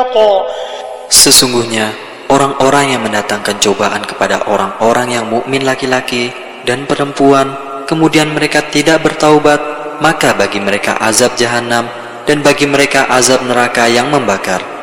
Sesungguhnya orang-orang yang mendatangkan cobaan kepada orang-orang yang mukmin laki-laki dan perempuan, kemudian mereka tidak bertaubat, maka bagi mereka azab jahanam dan bagi mereka azab neraka yang membakar.